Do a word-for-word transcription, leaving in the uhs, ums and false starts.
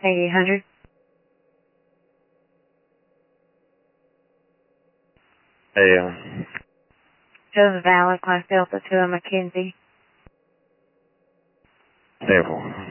eight hundred. A M. Joseph Allen, Class Delta two, Mackenzie. Airport.